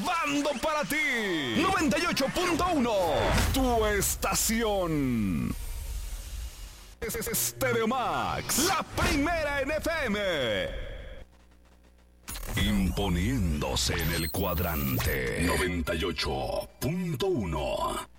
grabando para ti. 98.1, tu estación. Stereo Max, la primera en FM. Imponiéndose en el cuadrante 98.1.